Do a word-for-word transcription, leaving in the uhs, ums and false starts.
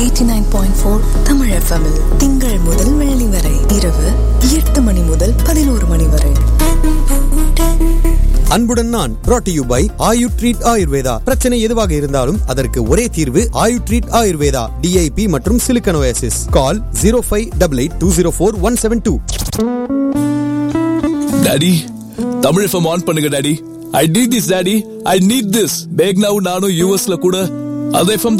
Eighty nine point four Tamil எஃப்எம்மில் திங்கள் முதல் வெள்ளி வரை இரவு எட்டு மணி முதல் பதினோரு மணி வரை. அன்புடன் நான் brought to you by Ayu treat Ayurveda. பிரச்சனை எதுவாக இருந்தாலும் அதற்கு ஒரே தீர்வு ஆயு ட்ரீட் ஆயுர்வேதா. டிஐபி மற்றும் Silicon Oasis. Call zero five eight eight two zero four one seven two. Daddy Tamil FM on பண்ணுங்க daddy. I need this daddy. I need this. Back நவ நானும் யூஎஸ்ல கூட அதே எஃப்எம்